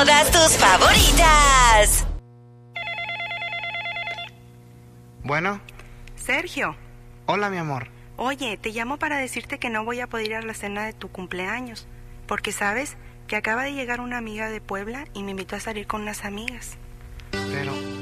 todas tus favoritas. Bueno. Sergio. Hola, mi amor. Oye, te llamo para decirte que no voy a poder ir a la cena de tu cumpleaños, porque sabes que acaba de llegar una amiga de Puebla y me invitó a salir con unas amigas. Pero